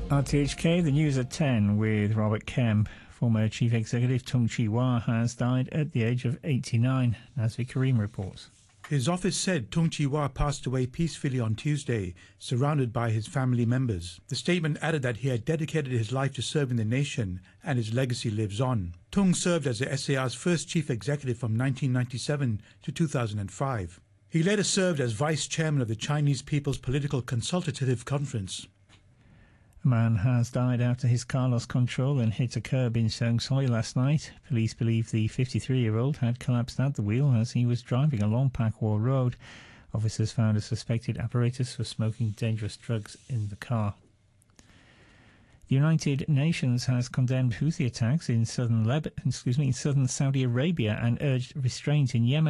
RTHK, the news at 10 with Robert Kemp. Former Chief Executive Tung Chee-hwa has died at the age of 89, Nazvi Karim reports. His office said Tung Chee-hwa passed away peacefully on Tuesday, surrounded by his family members. The statement added that he had dedicated his life to serving the nation and his legacy lives on. Tung served as the SAR's first chief executive from 1997 to 2005. He later served as vice chairman of the Chinese People's Political Consultative Conference. A man has died after his car lost control and hit a curb in Seong Soi last night. Police believe the 53-year-old had collapsed at the wheel as he was driving along Pak War Road. Officers found a suspected apparatus for smoking dangerous drugs in the car. The United Nations has condemned Houthi attacks in southern Saudi Arabia and urged restraint in Yemen.